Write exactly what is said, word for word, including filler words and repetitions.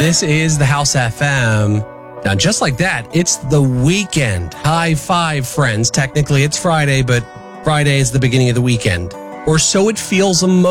This is the House F M. Now, just like that, it's the weekend. High five, friends. Technically, it's Friday, but Friday is the beginning of the weekend. Or so it feels emotionally.